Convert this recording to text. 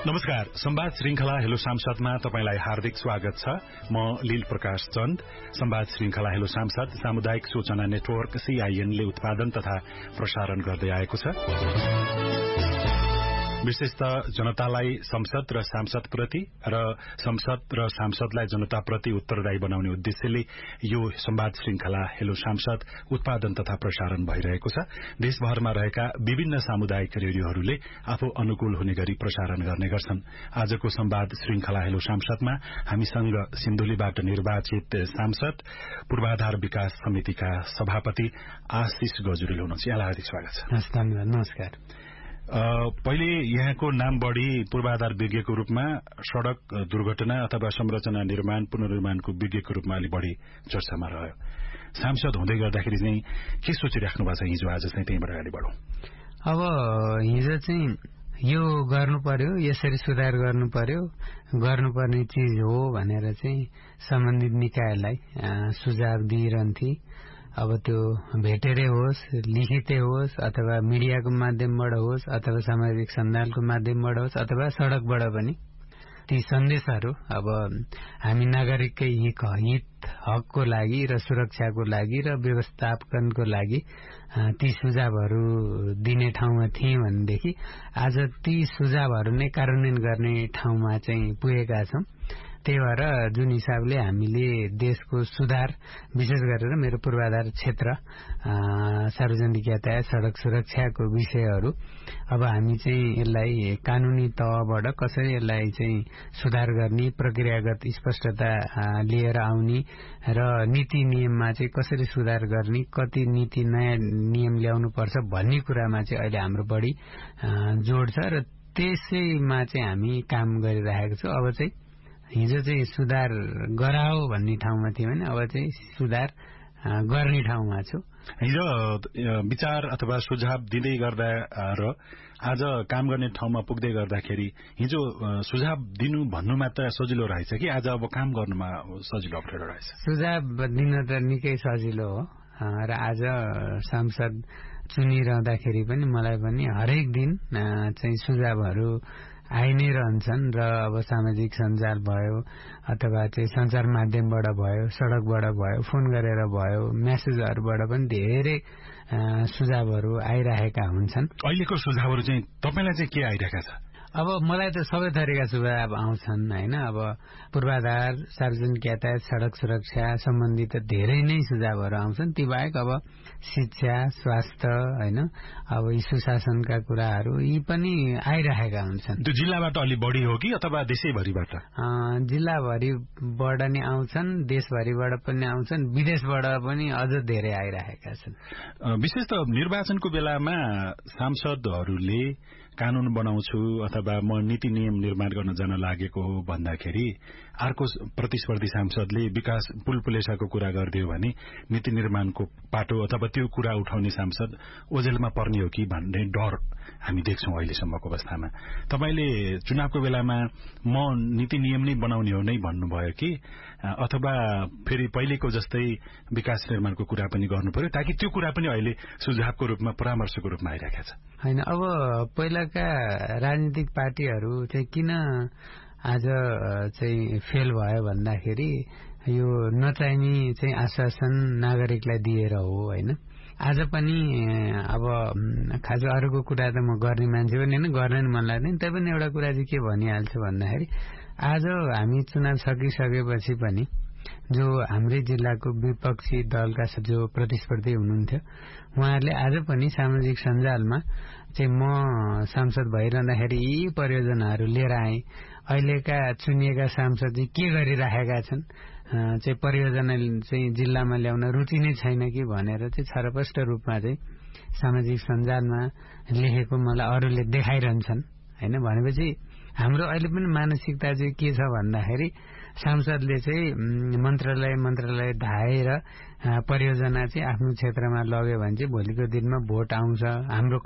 नमस्कार। संवाद श्रृंखला हेलो सांसदमा तपाईलाई हार्दिक स्वागत छ। म लील प्रकाश चन्द। संवाद श्रृंखला हेलो सांसद सामुदायिक सूचना नेटवर्क CIN ले उत्पादन तथा प्रसारण गर्दै आएको छ। विशेषतः जनतालाई संसद र सांसदप्रति र संसद र सांसदलाई जनताप्रति उत्तरदायी बनाउने उद्देश्यले यो संवाद श्रृंखला हेलो सांसद उत्पादन तथा प्रसारण भइरहेको छ। देशभरमा रहेका विभिन्न सामुदायिक रेडियोहरूले आफू अनुकूल हुने गरी प्रसारण गर्ने गर्छन्। आजको संवाद श्रृंखला हेलो सांसदमा हामीसँग सिन्धुलीबाट निर्वाचित सांसद पूर्वाधार विकास समितिका सभापति आशिष गजुरेल हुनुहुन्छ। यहाँलाई हार्दिक स्वागत छ। धन्यवाद। नमस्कार। पहिले यहाँको नाम बढ़ी पूर्वाधार विज्ञको रूपमा सड़क दुर्घटना अथवा संरचना निर्माण पुनर्निर्माणको विज्ञको रूपमा अलि बढ़ी चर्चामा रह्यो। सांसद हुँदै गर्दाखेरि चाहिँ के सोचिराख्नु भएको छ हिजो आज चाहिँ त्यहीबाट अगाडि बढौं? अब हिजो चाहिँ यो गर्नु पर्यो, यसरी सुधार गर्नु पर्यो, गर्नुपर्ने चीज हो भनेर चाहिँ सम्बन्धित निकायलाई सुझाव दिइरहन्थे। अब त्यो भेटेरै होस्, लिखितै होस्, अथवा मिडियाको माध्यमबाट होस्, अथवा सामाजिक सञ्जालको माध्यमबाट होस्, अथवा सड़कबाट पनि ती सन्देशहरू अब हामी नागरिककै हकको लागि र सुरक्षाको लागि र व्यवस्थापनको लागि ती सुझावहरू दिने ठाउँमा थिए भनेदेखि आज ती सुझावहरू नै कार्यान्वयन गर्ने ठाउँमा चाहिँ पुगेका छौं। त्यही भएर जुन हिसाबले हामीले देशको सुधार विशेष गरेर मेरो पूर्वाधार क्षेत्र सार्वजनिक यातायात सड़क सुरक्षाको विषयहरू अब हामी चाहिँ यसलाई कानूनी तहबाट कसरी यसलाई चाहिँ सुधार गर्ने, प्रक्रियागत स्पष्टता लिएर आउने र नीति नियममा चाहिँ कसरी सुधार गर्ने, कति नीति नयाँ नियम ल्याउनु पर्छ भन्ने कुरामा चाहिँ अहिले हाम्रो बढी जोड छ र त्यसैमा चाहिँ हामी काम गरिरहेको छौं। अब चाहिँ हिजो चाहिँ सुधार गराओ भन्ने ठाउँमा थियो भने अब चाहिँ सुधार गर्ने ठाउँमा छु। हिजो विचार अथवा सुझाव दिँदै गर्दा र आज काम गर्ने ठाउँमा पुग्दै गर्दाखेरि हिजो सुझाव दिनु भन्नु मात्र सजिलो रहेछ कि आज अब काम गर्नुमा सजिलो अप्ठ्यारो रहेछ? सुझाव दिन त निकै सजिलो हो र आज सांसद चुनिरहँदाखेरि पनि मलाई पनि हरेक दिन चाहिँ सुझावहरू आइ नै रहन्छन् र अब सामाजिक सञ्जाल भयो अथवा चाहिँ सञ्चार माध्यमबाट भयो, सड़कबाट भयो, फोन गरेर भयो, मेसेजहरूबाट पनि धेरै सुझावहरू आइरहेका हुन्छन्। अहिलेको सुझावहरू चाहिँ तपाईलाई चाहिँ के आइरहेका छ? अब मलाई त सबै थरीका सुझाव आउँछन् हैन। अब पूर्वाधार सार्वजनिक यातायात सड़क सुरक्षा सम्बन्धी त धेरै नै सुझावहरू आउँछन्। ती बाहेक अब शिक्षा, स्वास्थ्य हैन, अब यी सुशासनका कुराहरू यी पनि आइरहेका हुन्छन्। त्यो जिल्लाबाट अलि बढी हो कि अथवा देशैभरिबाट? जिल्लाभरिबाट नि आउँछन्, देशभरिबाट पनि आउँछन्, विदेशबाट पनि अझ धेरै आइरहेका छन्। विशेष त निर्वाचनको बेलामा सांसदहरूले कानून बनाउँछु अथवा म नीति नियम निर्माण गर्न जान लागेको हो भन्दाखेरि अर्को प्रतिस्पर्धी सांसदले विकास पुलपुलेसाको कुरा गरिदियो भने नीति निर्माणको पाटो अथवा त्यो कुरा उठाउने सांसद ओझेलमा पर्ने हो कि भन्ने डर हामी देख्छौं अहिलेसम्मको अवस्थामा। तपाईले चुनावको बेलामा म नीति नियम नै बनाउने हो नै भन्नुभयो कि अथवा फेरि पहिलेको जस्तै विकास निर्माणको कुरा पनि गर्नु पर्यो ताकि त्यो कुरा पनि अहिले सुझावको रूपमा परामर्शको रूपमा आइरहेको छ? हैन, अब पहिलाका राजनीतिक पार्टीहरू चाहिँ किन आज चाहिँ फेल भयो भन्दाखेरि यो नचाहिने चाहिँ आश्वासन नागरिकलाई दिएर हो हैन। आज पनि अब खास अरूको कुरा त म गर्ने मान्छे पनि हैन, गर्न नि मन लाग्दैन, तै पनि एउटा कुरा चाहिँ के भनिहाल्छु भन्दाखेरि आज हामी चुनाव सकिसकेपछि पनि जो हाम्रै जिल्लाको विपक्षी दलका जो प्रतिस्पर्धी हुनुहुन्थ्यो उहाँहरूले आज पनि सामाजिक सञ्जालमा चाहिँ म सांसद भइरहँदाखेरि यी परियोजनाहरू लिएर आए, अहिलेका चुनिएका सांसद चाहिँ के गरिरहेका छन्, चाहिँ परियोजना चाहिँ जिल्लामा ल्याउन रुचि नै छैन कि भनेर चाहिँ छरपष्ट रूपमा चाहिँ सामाजिक सञ्जालमा लेखेको मलाई अरूले देखाइरहन्छन् हैन। भनेपछि हाम्रो अहिले पनि मानसिकता चाहिँ के छ भन्दाखेरि सांसदले चाहिँ मन्त्रालय धाएर परियोजना चाहिँ आफ्नो क्षेत्रमा लग्यो भने चाहिँ भोलिको दिनमा भोट आउँछ, हाम्रो